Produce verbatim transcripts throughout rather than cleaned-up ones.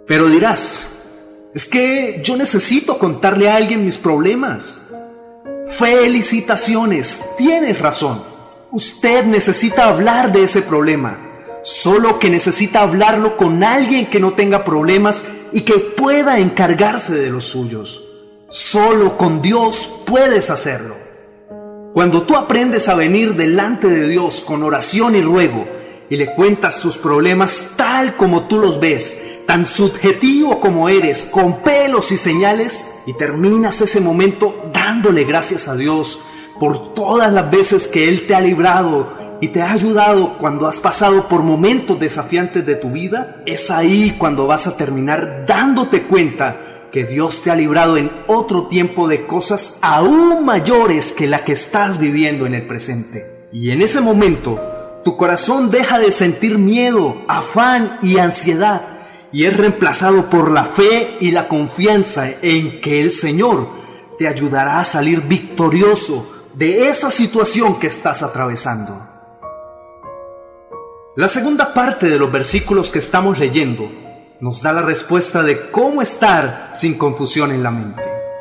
Pero dirás, es que yo necesito contarle a alguien mis problemas. Felicitaciones, tienes razón. Usted necesita hablar de ese problema, solo que necesita hablarlo con alguien que no tenga problemas y que pueda encargarse de los suyos. Solo con Dios puedes hacerlo. Cuando tú aprendes a venir delante de Dios con oración y ruego y le cuentas tus problemas tal como tú los ves, tan subjetivo como eres, con pelos y señales, y terminas ese momento dándole gracias a Dios por todas las veces que Él te ha librado y te ha ayudado cuando has pasado por momentos desafiantes de tu vida, es ahí cuando vas a terminar dándote cuenta que Dios te ha librado en otro tiempo de cosas aún mayores que la que estás viviendo en el presente. Y en ese momento, tu corazón deja de sentir miedo, afán y ansiedad, y es reemplazado por la fe y la confianza en que el Señor te ayudará a salir victorioso de esa situación que estás atravesando. La segunda parte de los versículos que estamos leyendo nos da la respuesta de cómo estar sin confusión en la mente.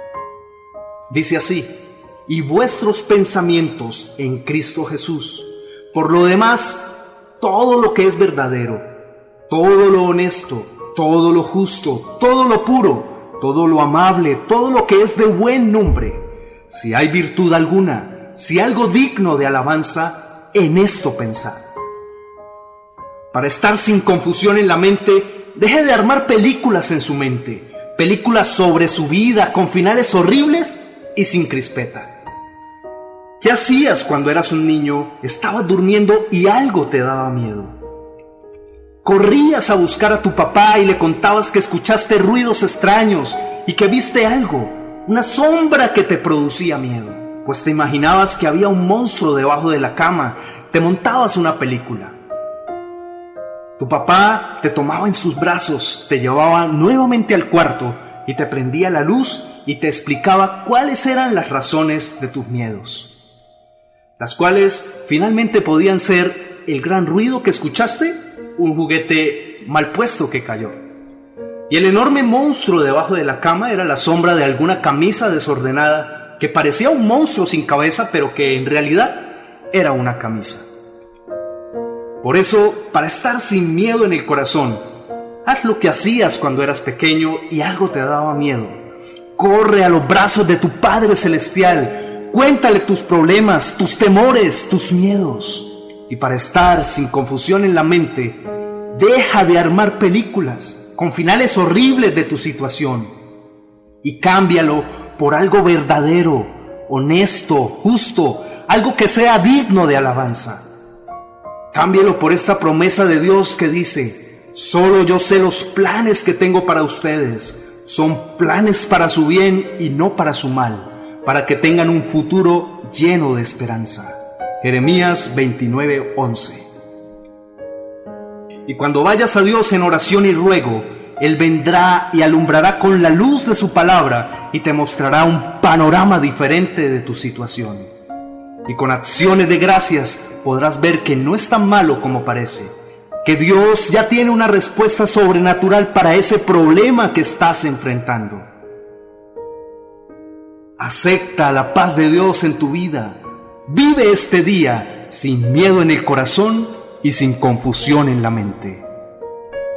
Dice así: y vuestros pensamientos en Cristo Jesús. Por lo demás, todo lo que es verdadero, todo lo honesto, todo lo justo, todo lo puro, todo lo amable, todo lo que es de buen nombre, si hay virtud alguna, si algo digno de alabanza, en esto pensad. Para estar sin confusión en la mente, deje de armar películas en su mente, películas sobre su vida con finales horribles y sin crispeta. ¿Qué hacías cuando eras un niño? Estabas durmiendo y algo te daba miedo. Corrías a buscar a tu papá y le contabas que escuchaste ruidos extraños y que viste algo, una sombra que te producía miedo, pues te imaginabas que había un monstruo debajo de la cama, te montabas una película. Tu papá te tomaba en sus brazos, te llevaba nuevamente al cuarto y te prendía la luz y te explicaba cuáles eran las razones de tus miedos, las cuales finalmente podían ser el gran ruido que escuchaste, un juguete mal puesto que cayó, y el enorme monstruo debajo de la cama era la sombra de alguna camisa desordenada que parecía un monstruo sin cabeza, pero que en realidad era una camisa. Por eso, para estar sin miedo en el corazón, haz lo que hacías cuando eras pequeño y algo te daba miedo. Corre a los brazos de tu Padre Celestial, cuéntale tus problemas, tus temores, tus miedos. Y para estar sin confusión en la mente, deja de armar películas con finales horribles de tu situación y cámbialo por algo verdadero, honesto, justo, algo que sea digno de alabanza. Cámbialo por esta promesa de Dios que dice: solo yo sé los planes que tengo para ustedes, son planes para su bien y no para su mal, para que tengan un futuro lleno de esperanza. Jeremías veintinueve, once. Y cuando vayas a Dios en oración y ruego, Él vendrá y alumbrará con la luz de su palabra y te mostrará un panorama diferente de tu situación. Y con acciones de gracias podrás ver que no es tan malo como parece, que Dios ya tiene una respuesta sobrenatural para ese problema que estás enfrentando. Acepta la paz de Dios en tu vida. Vive este día sin miedo en el corazón y sin confusión en la mente.